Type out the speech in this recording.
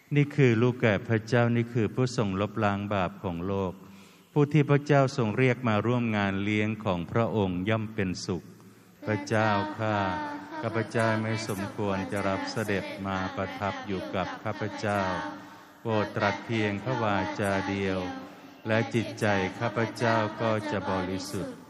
นี่คือลูกแก่พระเจ้านี่คือผู้ทรงลบล้างบาปของโลกผู้ที่พระเจ้าทรงเรียกมาร่วมงานเลี้ยงของพระองค์ย่อมเป็นสุขพระเจ้าข้าพเจ้าไม่สมควรจะรับเสด็จมาประทับอยู่กับข้าพเจ้าโปรดตรัสเพียงพระวาจาเดียวและจิตใจข้าพเจ้าก็จะบริสุทธิ์